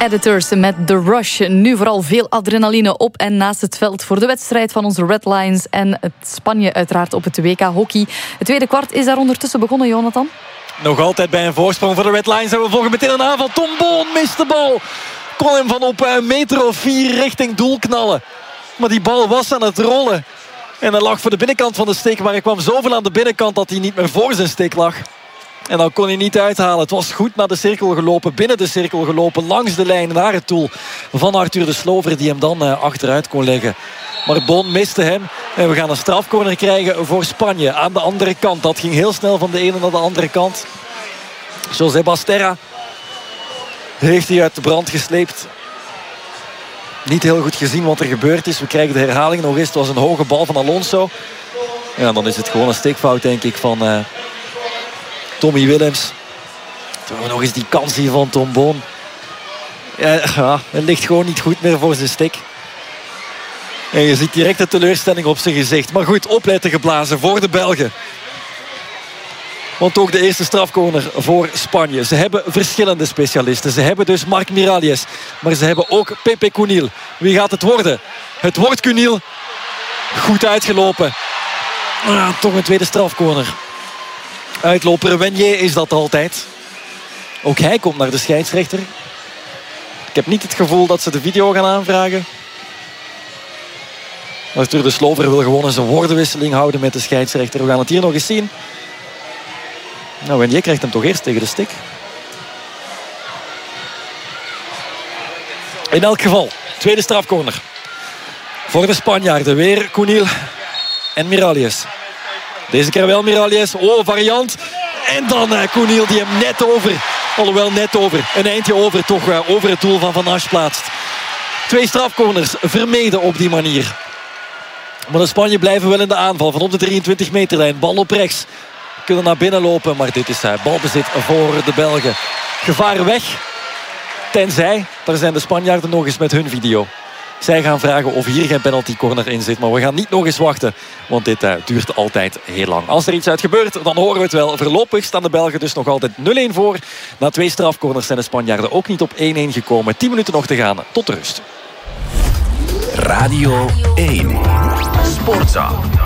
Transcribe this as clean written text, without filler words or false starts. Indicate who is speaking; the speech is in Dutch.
Speaker 1: Editors met The Rush. Nu vooral veel adrenaline op en naast het veld voor de wedstrijd van onze Red Lions en het Spanje uiteraard op het WK hockey. Het tweede kwart is daar ondertussen begonnen, Jonathan.
Speaker 2: Nog altijd bij een voorsprong voor de Red Lions. En we volgen meteen een aanval. Tom Boon mist de bal. Kon hem van op een meter of 4 richting doel knallen. Maar die bal was aan het rollen. En hij lag voor de binnenkant van de steek. Maar hij kwam zoveel aan de binnenkant dat hij niet meer voor zijn steek lag. En dan kon hij niet uithalen. Het was goed naar de cirkel gelopen. Binnen de cirkel gelopen. Langs de lijn naar het doel van Arthur de Slover. Die hem dan achteruit kon leggen. Maar Boon miste hem. En we gaan een strafcorner krijgen voor Spanje. Aan de andere kant. Dat ging heel snel van de ene naar de andere kant. José Basterra heeft hij uit de brand gesleept. Niet heel goed gezien wat er gebeurd is. We krijgen de herhaling nog eens. Het was een hoge bal van Alonso. Ja, dan is het gewoon een steekfout, denk ik, van Tommy Willems. Toen we nog eens die kans hier van Tom Boon. Ja, het ligt gewoon niet goed meer voor zijn stik. En je ziet direct de teleurstelling op zijn gezicht. Maar goed, opletten geblazen voor de Belgen. Want ook de eerste strafcorner voor Spanje. Ze hebben verschillende specialisten. Ze hebben dus Marc Miralles. Maar ze hebben ook Pepe Cunil. Wie gaat het worden? Het wordt Cunil. Goed uitgelopen. Toch een tweede strafcorner. Uitloper Wenier is dat altijd. Ook hij komt naar de scheidsrechter. Ik heb niet het gevoel dat ze de video gaan aanvragen. Arthur de Slover wil gewoon eens een woordenwisseling houden met de scheidsrechter. We gaan het hier nog eens zien. Nou, Wenier krijgt hem toch eerst tegen de stik. In elk geval, tweede strafcorner. Voor de Spanjaarden weer Cunil en Miralles. Deze keer wel Miralles. Oh, variant. En dan Cunil die hem net over. Alhoewel net over. Een eindje over toch over het doel van Van Asch plaatst. 2 strafcorners vermeden op die manier. Maar de Spanje blijven wel in de aanval. Van op de 23 meterlijn. Bal op rechts. Kunnen naar binnen lopen. Maar dit is balbezit voor de Belgen. Gevaar weg. Tenzij, daar zijn de Spanjaarden nog eens met hun video. Zij gaan vragen of hier geen penalty corner in zit. Maar we gaan niet nog eens wachten. Want dit duurt altijd heel lang. Als er iets uit gebeurt, dan horen we het wel. Voorlopig staan de Belgen dus nog altijd 0-1 voor. Na 2 strafcorners zijn de Spanjaarden ook niet op 1-1 gekomen. 10 minuten nog te gaan. Tot de rust.
Speaker 3: Radio 1 Sportza.